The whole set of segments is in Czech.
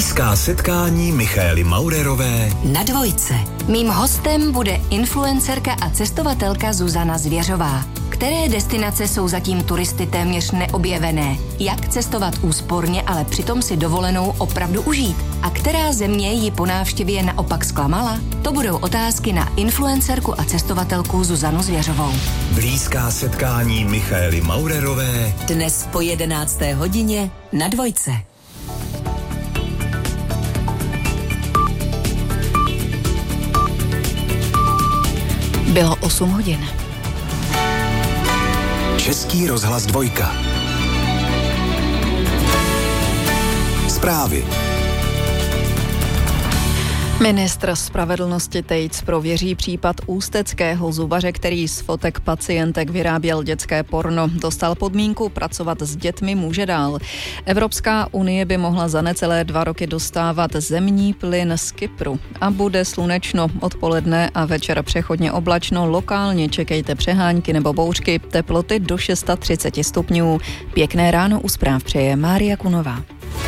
Blízká setkání Michaely Maurerové na Dvojce. Mým hostem bude influencerka a cestovatelka Zuzana Zvěřová. Které destinace jsou zatím turisty téměř neobjevené? Jak cestovat úsporně, ale přitom si dovolenou opravdu užít? A která země ji po návštěvě naopak zklamala? To budou otázky na influencerku a cestovatelku Zuzanu Zvěřovou. Blízká setkání Michaely Maurerové dnes po 11. hodině na Dvojce. Bylo 8 hodin. Český rozhlas 2. Zprávy. Ministr spravedlnosti Tejc prověří případ ústeckého zubaře, který z fotek pacientek vyráběl dětské porno. Dostal podmínku pracovat s dětmi, může dál. Evropská unie by mohla za necelé 2 roky dostávat zemní plyn z Kypru. A bude slunečno, odpoledne a večer přechodně oblačno, lokálně čekejte přehánky nebo bouřky, teploty do 630 stupňů. Pěkné ráno u zpráv přeje Mária Kunová.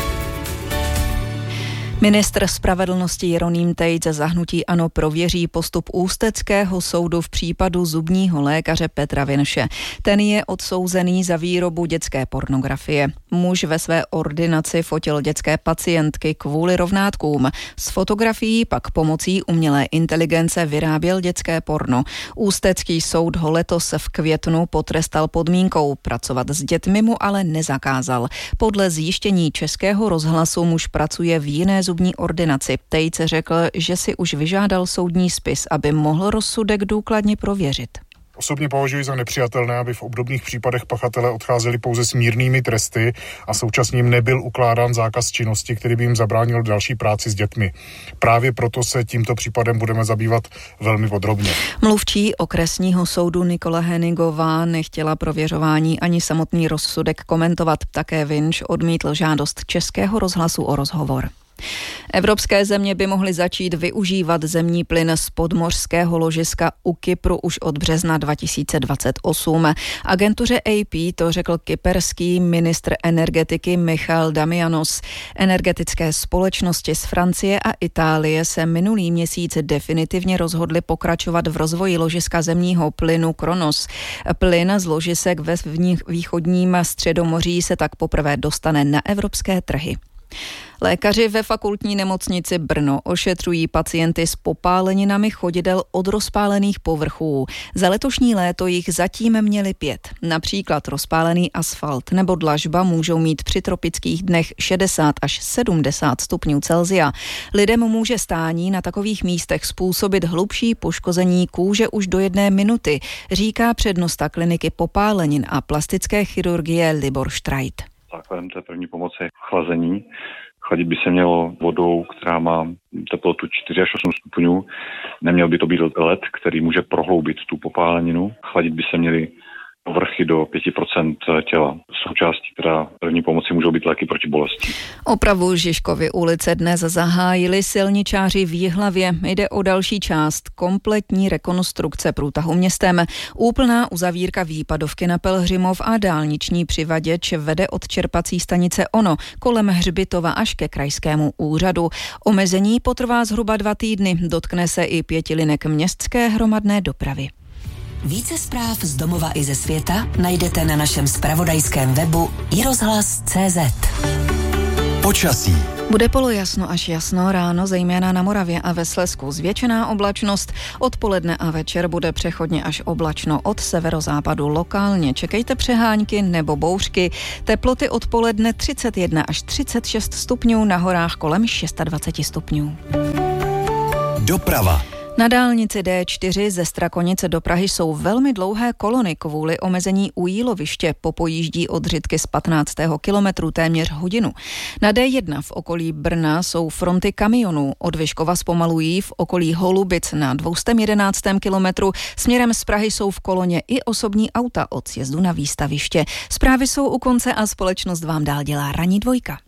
Ministr spravedlnosti Jeroným Tejc za hnutí ANO prověří postup ústeckého soudu v případu zubního lékaře Petra Vinše. Ten je odsouzený za výrobu dětské pornografie. Muž ve své ordinaci fotil dětské pacientky kvůli rovnátkům. S fotografií pak pomocí umělé inteligence vyráběl dětské porno. Ústecký soud ho letos v květnu potrestal podmínkou. Pracovat s dětmi mu ale nezakázal. Podle zjištění Českého rozhlasu muž pracuje v jiné zubní ordinaci. Tejc řekl, že si už vyžádal soudní spis, aby mohl rozsudek důkladně prověřit. Osobně považuji za nepřijatelné, aby v obdobných případech pachatelé odcházeli pouze s mírnými tresty a současně jim nebyl ukládán zákaz činnosti, který by jim zabránil další práci s dětmi. Právě proto se tímto případem budeme zabývat velmi podrobně. Mluvčí okresního soudu Nikola Henigová nechtěla prověřování ani samotný rozsudek komentovat. Také Vinč odmítl žádost Českého rozhlasu o rozhovor. Evropské země by mohly začít využívat zemní plyn z podmořského ložiska u Kypru už od března 2028. Agentuře AP to řekl kyperský ministr energetiky Michal Damianos. Energetické společnosti z Francie a Itálie se minulý měsíc definitivně rozhodly pokračovat v rozvoji ložiska zemního plynu Kronos. Plyn z ložisek ve východním Středomoří se tak poprvé dostane na evropské trhy. Lékaři ve fakultní nemocnici Brno ošetřují pacienty s popáleninami chodidel od rozpálených povrchů. Za letošní léto jich zatím měli 5. Například rozpálený asfalt nebo dlažba můžou mít při tropických dnech 60 až 70 stupňů Celsia. Lidem může stání na takových místech způsobit hlubší poškození kůže už do 1 minuty, říká přednosta kliniky popálenin a plastické chirurgie Libor Štrajt. Základem té první pomoci je chlazení. Chladit by se mělo vodou, která má teplotu 4 až 8 stupňů. Neměl by to být led, který může prohloubit tu popáleninu. Chladit by se měly povrchy do 5% těla. Součástí teda první pomoci můžou být léky proti bolesti. Opravu Žižkovy ulice dnes zahájili silničáři v Jihlavě. Jde o další část kompletní rekonstrukce průtahu městem. Úplná uzavírka výpadovky na Pelhřimov a dálniční přivaděč vede od čerpací stanice Ono kolem Hřbitova až ke krajskému úřadu. Omezení potrvá zhruba 2 týdny. Dotkne se i 5 linek městské hromadné dopravy. Více zpráv z domova i ze světa najdete na našem zpravodajském webu iRozhlas.cz. Počasí. Bude polojasno až jasno ráno, zejména na Moravě a ve Slezsku. Zvětšená oblačnost, odpoledne a večer bude přechodně až oblačno od severozápadu lokálně. Čekejte přehánky nebo bouřky. Teploty odpoledne 31 až 36 stupňů, na horách kolem 26 stupňů. Doprava. Na dálnici D4 ze Strakonice do Prahy jsou velmi dlouhé kolony kvůli omezení u Jíloviště. Popojíždí od Řitky z 15. kilometru téměř hodinu. Na D1 v okolí Brna jsou fronty kamionů. Od Vyškova zpomalují v okolí Holubic na 211. kilometru. Směrem z Prahy jsou v koloně i osobní auta od sjezdu na výstaviště. Zprávy jsou u konce a společnost vám dál dělá ranní dvojka.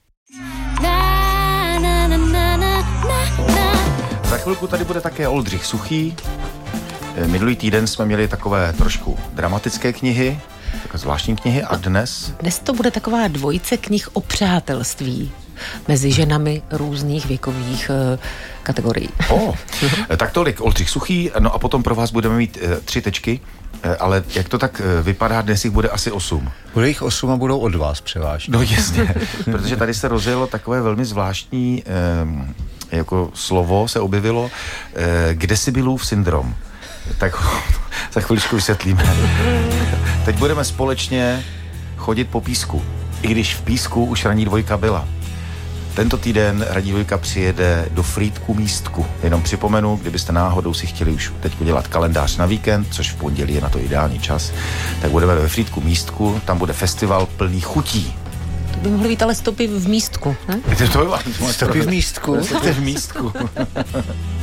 Za chvilku tady bude také Oldřich Suchý. Minulý týden jsme měli takové trošku dramatické knihy, takové zvláštní knihy a dnes... Dnes to bude taková dvojice knih o přátelství. mezi ženami různých věkových kategorií. Tak tolik Oldřich Suchý, no a potom pro vás budeme mít 3 tečky, ale jak to tak vypadá, dnes jich bude asi 8. Bude jich 8 a budou od vás převážně. No jasně, protože tady se rozjelo takové velmi zvláštní jako slovo se objevilo, Gdesibylův syndrom. Tak za chviličku vysvětlíme. Teď budeme společně chodit po písku, i když v písku už ranní dvojka byla. Tento týden ranní dvojka přijede do Frýdku Místku. Jenom připomenu, kdybyste náhodou si chtěli už teď udělat kalendář na víkend, což v pondělí je na to ideální čas, tak budeme ve Frýdku Místku, tam bude festival plný chutí. To by mohly být ale stopy v Místku, ne? To by stopy v Místku. Stopy v Místku.